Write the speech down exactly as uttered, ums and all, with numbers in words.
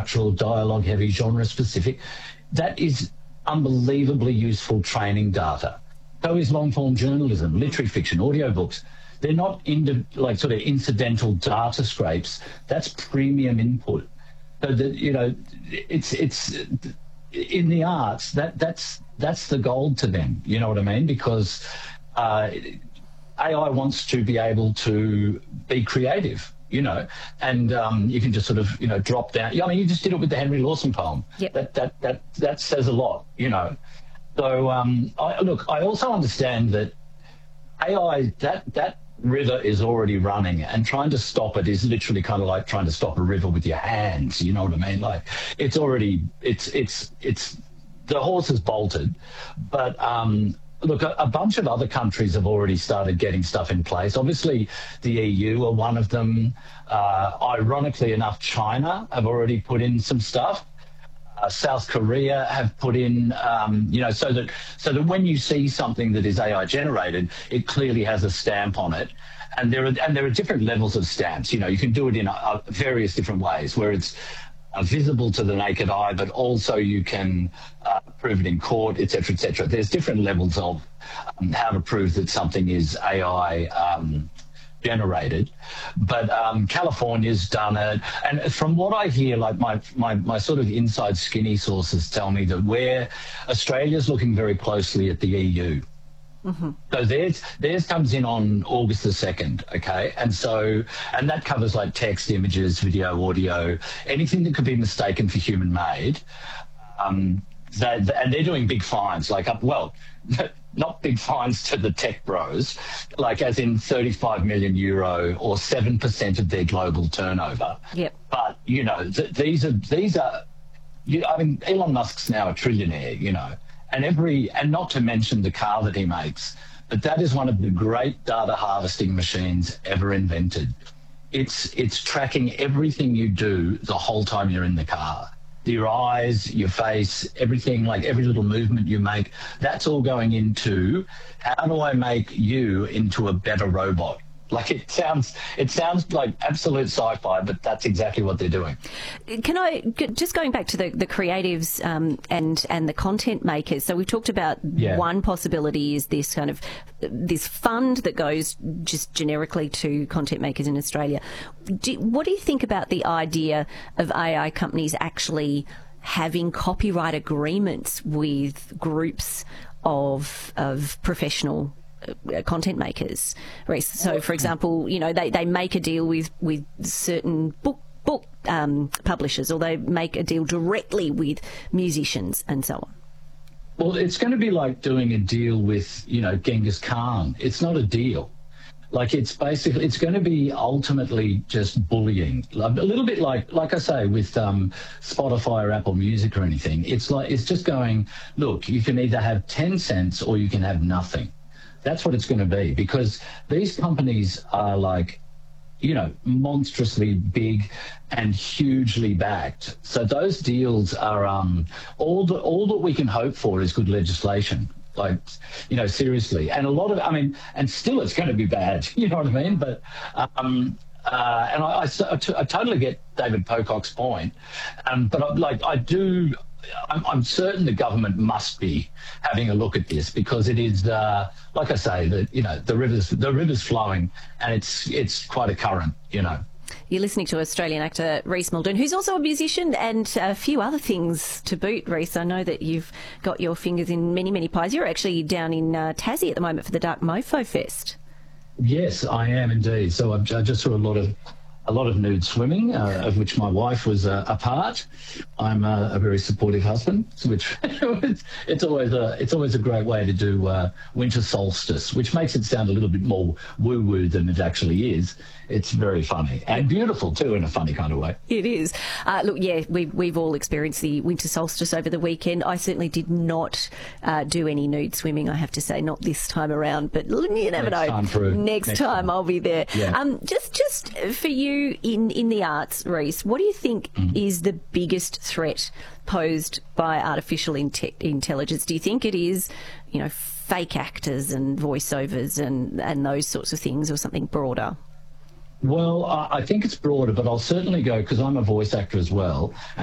structural, dialogue-heavy, genre-specific. That is unbelievably useful training data. So is long-form journalism, literary fiction, audiobooks. They're not in, like sort of incidental data scrapes. That's premium input. So that, you know, it's it's in the arts, that that's that's the gold to them. You know what I mean? Because uh, A I wants to be able to be creative. You know, and um, you can just sort of, you know, drop down. I mean, you just did it with the Henry Lawson poem. Yep. That that that that says a lot. You know, so um, I, look, I also understand that A I, that that river is already running, and trying to stop it is literally kind of like trying to stop a river with your hands. You know what I mean? Like, it's already, it's it's it's the horse has bolted, but. Um, Look, a, a bunch of other countries have already started getting stuff in place. Obviously, the E U are one of them. Uh, ironically enough, China have already put in some stuff. Uh, South Korea have put in, um, you know, so that so that when you see something that is A I generated, it clearly has a stamp on it. And there are and there are different levels of stamps. You know, you can do it in a, a various different ways, where it's Uh, visible to the naked eye, but also you can uh, prove it in court, et cetera, et cetera. There's different levels of um, how to prove that something is A I um, generated. But um, California's done it. And from what I hear, like my, my, my sort of inside skinny sources tell me that where Australia's looking very closely at the E U. Mm-hmm. So theirs, theirs comes in on August the second, okay? And so, and that covers like text, images, video, audio, anything that could be mistaken for human-made. Um, they, and they're doing big fines, like up, well, not big fines to the tech bros, like as in thirty-five million euro or seven percent of their global turnover. Yep. But, you know, th- these are, these are, you, I mean, Elon Musk's now a trillionaire, you know. And every, and not to mention the car that he makes, but that is one of the great data harvesting machines ever invented. It's it's tracking everything you do the whole time you're in the car. Your eyes, your face, everything, like every little movement you make, that's all going into how do I make you into a better robot? Like it sounds, it sounds like absolute sci-fi, but that's exactly what they're doing. Can I just going back to the the creatives um, and and the content makers? So we talked about yeah. one possibility is this kind of this fund that goes just generically to content makers in Australia. Do, what do you think about the idea of A I companies actually having copyright agreements with groups of of professional content makers? So, for example, you know, they, they make a deal with, with certain book book um, publishers, or they make a deal directly with musicians and so on. Well, it's going to be like doing a deal with, you know, Genghis Khan. It's not a deal. Like, it's basically, it's going to be ultimately just bullying. A little bit like, like I say, with um, Spotify or Apple Music or anything. It's like, it's just going, look, you can either have ten cents or you can have nothing. That's what it's going to be, because these companies are like, you know, monstrously big and hugely backed. So those deals are um, all the, all that we can hope for is good legislation. Like, you know, seriously. And a lot of, I mean, and still it's going to be bad, you know what I mean? But, um, uh, and I, I, I, t- I totally get David Pocock's point. Um, but I, like, I do, I'm, I'm certain the government must be having a look at this, because it is, uh, like I say, that, you know, the river's the river's flowing, and it's it's quite a current, you know. You're listening to Australian actor Rhys Muldoon, who's also a musician and a few other things to boot. Rhys, I know that you've got your fingers in many, many pies. You're actually down in uh, Tassie at the moment for the Dark Mofo Fest. Yes, I am indeed. So I've, I just saw a lot of a lot of nude swimming, uh, of which my wife was uh, a part. I'm a, a very supportive husband, which it's always a it's always a great way to do uh, winter solstice, which makes it sound a little bit more woo-woo than it actually is. It's very funny and beautiful too, in a funny kind of way. It is. Uh, look, yeah, we, we've all experienced the winter solstice over the weekend. I certainly did not uh, do any nude swimming, I have to say, not this time around, but you never Next know. Time through. Next, Next time, time I'll be there. Yeah. Um, just, just for you in, in the arts, Rhys, what do you think mm. is the biggest threat posed by artificial inte- intelligence? Do you think it is, you know, fake actors and voiceovers and, and those sorts of things, or something broader? Well, I think it's broader, but I'll certainly go, because I'm a voice actor as well.